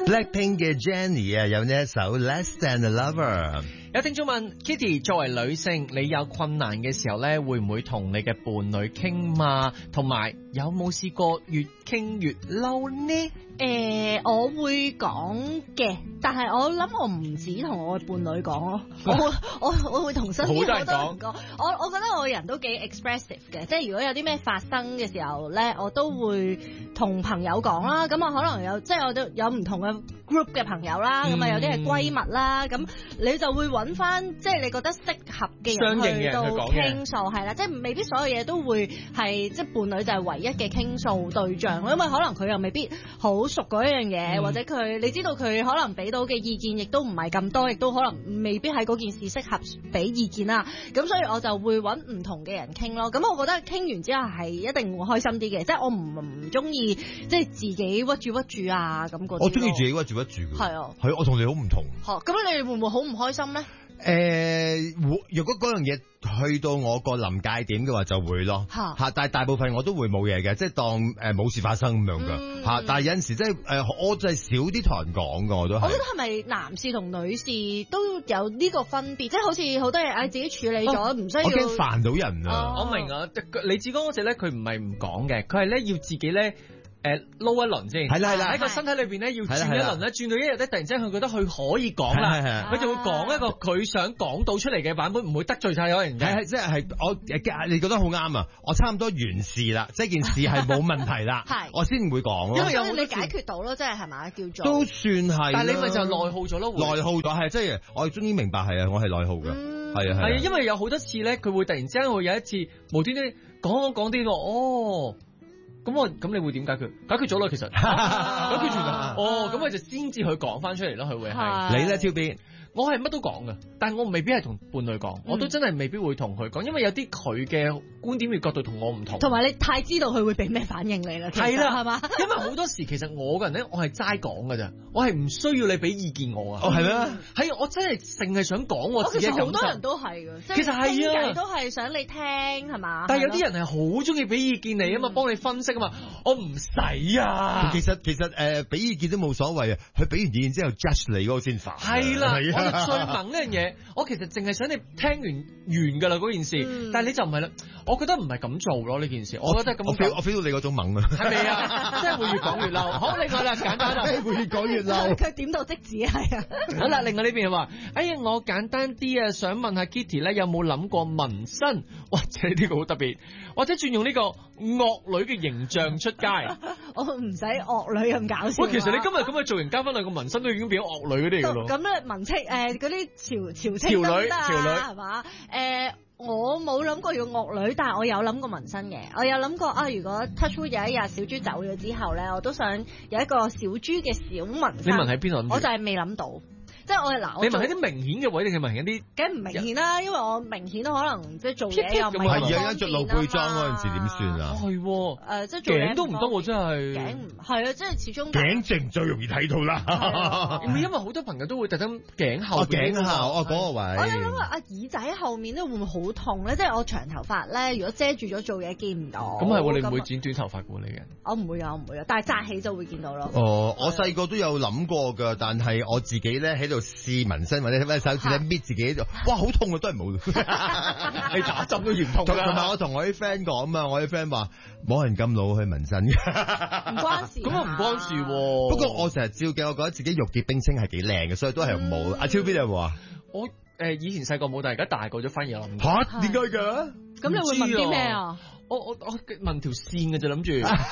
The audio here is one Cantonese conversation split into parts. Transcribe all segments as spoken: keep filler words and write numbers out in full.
Blackpink 嘅 Jennie 啊，有呢一首 Less Than a Lover。 有聽眾問 Kitty， 作為女性，你有困難嘅時候咧，會唔會同你嘅伴侶傾嘛？同埋有冇試過越傾越嬲呢？ 誒、呃，我會講嘅，但係我諗我唔止同我嘅伴侶講咯，我我我會同身邊好多人講。我我覺得我人都幾 expressive 嘅，即係如果有啲咩發生嘅時候咧，我都會同朋友講啦。咁我可能有即係我都有唔同嘅 group 嘅朋友啦，咁啊、嗯、有啲係閨蜜啦，咁你就會揾翻即係你覺得適合嘅人去到傾訴，係啦，即係未必所有嘢都會係即係伴侶就係唯一嘅傾訴對象，因為可能佢又未必好熟嗰一樣嘢，嗯、或者佢你知道佢可能俾到嘅意見亦都唔係咁多，亦都可能未必喺嗰件事適合俾意見啦。咁所以我就會揾唔同嘅人傾咯。咁我覺得傾完之後係一定會開心啲嘅，即係我唔唔中意即係自己屈住屈住啊咁嗰啲。我中意自己屈住屈住嘅。係啊， 係我同你好唔同。 好，咁你哋會唔會好唔開心咧？ 誒、呃，如果嗰樣嘢去到我個臨界點嘅話，就會咯吓，但係大部分我都會冇嘢嘅，即係當誒冇事發生咁樣噶吓。嗯、但係有陣時即係誒，我就係少啲同人講噶，我都係。我覺得係咪男士同女士都有呢個分別？即係好似好多嘢誒自己處理咗，唔、哦、需要。我驚煩到人啊！ 哦、我明啊，李志剛嗰隻咧，佢唔係唔講嘅，佢係咧要自己咧。誒，撈一輪先，係啦係啦，喺個身體裏邊咧要轉一輪咧，轉到一日咧，突然之間佢覺得佢可以講啦，佢就會講一個佢想講到出嚟嘅版本，唔會得罪晒有人嘅。係即係我你覺得好啱啊！我差唔多完事啦，即係件事係冇問題啦，係我先會講咯。因為有你解決到咯，即係係嘛叫做都算係。但係你咪就內耗咗咯，內耗咗係即係我終於明白係啊，我係內耗㗎，係啊係啊，因為有好多次咧，佢會突然之間會有一次無端端講講啲個哦。咁我咁你會點解決？解決咗啦，其實解決完啦。哦，咁我就先至去講翻出嚟咯，佢會係你咧超邊？我係乜都講㗎，但係我未必係同伴侶講，嗯、我都真係未必會同佢講，因為有啲佢嘅觀點與角度同我唔同。同埋你太知道佢會俾咩反應你啦，係啦，係嘛？因為好多時其實我個人咧，我係齋講㗎咋，我係唔需要你俾意見我啊。哦，係咩？係我真係淨係想講我自己嘅感受。其實好多人都係㗎，其實係啊，都係想你聽係嘛？但係有啲人係好中意俾意見你啊嘛，幫、嗯、你分析啊嘛，我唔使啊。其實其實誒俾、呃、意見都冇所謂啊，佢俾完意見之後 judge 你嗰個先煩。係啦，係啊。最猛呢樣嘢，我其實淨係想你聽完完㗎啦嗰件事，嗯、但係你就唔係啦。我覺得唔係咁做咯呢件事，我覺得咁。我 feel 我 feel 到你嗰種猛啊，係咪啊？即係會越講越嬲。好，另外啦，簡單啦，會越講越嬲。佢點到即止係啊。好啦，另外呢邊話，哎呀，我簡單啲啊，想問下 Kitty 咧，有冇諗過紋身，或者呢個好特別，或者轉用呢個惡女嘅形象出街？我唔使惡女咁搞笑。喂，其實你今日咁嘅造型加翻兩個紋身，都已經變咗惡女嗰啲㗎咯。咁咧紋戚誒嗰啲潮潮戚得唔得啊？係嘛？誒。我冇諗過要惡女，但係我有諗過紋身嘅。我有諗過啊，如果 touch wood 有一日小豬走咗之後咧，我都想有一個小豬嘅小紋身。你紋喺邊度？我就係未諗到。即係我係嗱，你紋喺啲明顯嘅位定係紋喺啲？梗唔明顯啦，因為我明顯都可能即係做嘢又唔係。係而家着露背裝嗰陣時點算啊？係誒，即係做頸都唔得喎，真係頸唔係啊，即係始終頸正最容易睇到啦。唔係因為好多朋友都會特登頸後頸後哦嗰個位。我有諗過啊，耳仔後面咧會唔會好痛咧？即係我長頭髮咧，如果遮住咗做嘢見唔到。咁係喎，你唔會剪短頭髮嘅你嘅？我唔會啊，我唔會啊，但係紮起就會見到咯。哦，我細個都有諗過㗎，但係我自己咧喺度。試紋身或者咩手指咧搣自己度，哇好痛啊，都係冇。你打針都嫌痛。同埋我同我啲 friend 講啊嘛，我啲 friend 話冇人咁老去紋身嘅，唔關事。咁啊唔關事。不過我成日照鏡，我覺得自己玉潔冰清係幾靚嘅，所以都係冇。阿超邊有冇啊？我誒以前細個冇，但係而家大個咗反而有諗。吓？點解嘅？咁你會紋啲咩啊？我我我紋條線嘅就諗住，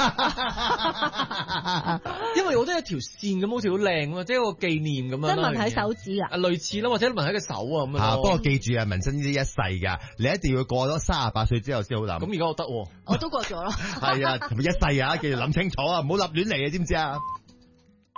因為我都有條線咁，好似好靚啊，即係個紀念咁樣。即係紋喺手指啊？啊，類似啦，或者紋喺個手啊咁樣。吓，不過記住啊，紋身呢啲一世噶，你一定要過咗三十八歲之後先好諗。咁而家我得，我都過咗咯。係啊，同埋一世啊，記住諗清楚啊，唔好立亂嚟啊，知唔知啊？